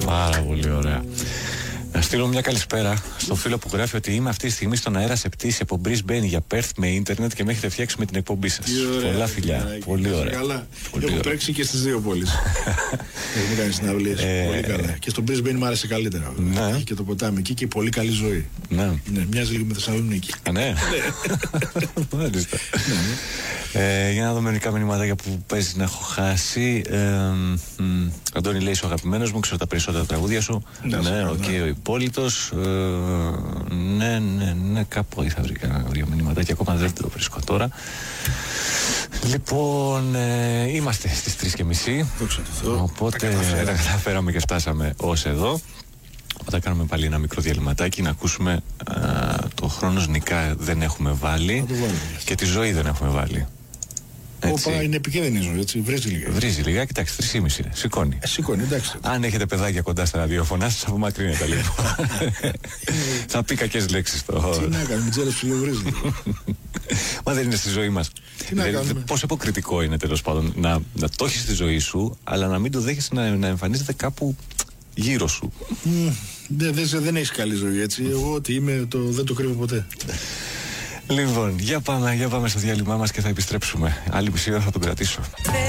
Πάρα πολύ ωραία. Να στείλω μια καλησπέρα στο φίλο που γράφει ότι είμαι αυτή τη στιγμή στον αέρα σε πτήση από Brisbane για Perth με ίντερνετ και με έχετε φτιάξει με την εκπομπή σας. Πολλά φιλιά. Πολύ ωραία. Καλά. Έχω τρέξει και στις δύο πόλεις. Έχουμε κάνει συναυλίες. Πολύ καλά. Και στο Brisbane μου άρεσε καλύτερα. Έχει και το ποτάμι εκεί και πολύ καλή ζωή. Ναι. Μοιάζει λίγο με Θεσσαλονίκη. Ναι. Μάλιστα. Για να δω μερικά μηνύματα που παίζει να έχω χάσει. Αντώνη λέει: είσαι ο αγαπημένος μου, ξέρω τα περισσότερα τραγούδια σου. Ναι, οκ, ο υπόλοιπος. Ναι, κάπου θα βρει κανένα δύο μηνύματα και ακόμα δεν το βρίσκω τώρα. Λοιπόν, είμαστε στις 3:30. Οπότε τα καταφέραμε και φτάσαμε ως εδώ. Θα κάνουμε πάλι ένα μικρό διαλυματάκι να ακούσουμε το χρόνος νικά δεν έχουμε βάλει και τη ζωή δεν έχουμε βάλει. Όπα, είναι επικίνδυνη η ζωή, έτσι. Βρίζει λίγα, κοιτάξτε, 3:30. Σηκώνει. Σηκώνει, εντάξει. Αν έχετε παιδάκια κοντά στα ραδιοφωνά σας, απομακρύνετε λίγο. Θα πει κακές λέξεις το. Τι να κάνουμε, μην ξέρεις ψιλοβρίζει. Μα δεν είναι στη ζωή μας. Πόσο υποκριτικό είναι τέλος πάντων να το έχεις στη ζωή σου, αλλά να μην το δέχεσαι να εμφανίζεται κάπου γύρω σου. Δεν έχεις καλή ζωή, έτσι. Εγώ ότι είμαι, δεν το κρύβω ποτέ. Λοιπόν, για πάμε στο διάλειμμά μας και θα επιστρέψουμε. Άλλη μισή ώρα θα τον κρατήσω.